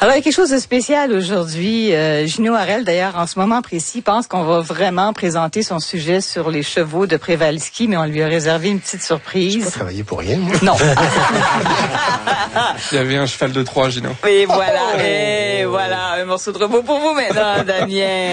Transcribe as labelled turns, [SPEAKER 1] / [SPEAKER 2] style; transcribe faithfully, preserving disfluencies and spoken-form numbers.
[SPEAKER 1] Alors, il y a quelque chose de spécial aujourd'hui. Euh, Gino Harel, d'ailleurs, en ce moment précis, pense qu'on va vraiment présenter son sujet sur les chevaux de Przewalski, mais on lui a réservé une petite surprise.
[SPEAKER 2] Je n'ai pas travaillé pour rien, moi.
[SPEAKER 1] Non.
[SPEAKER 3] Il y avait un cheval de Troie, Gino.
[SPEAKER 1] Et voilà, et voilà, un morceau de robot pour vous maintenant, Damien.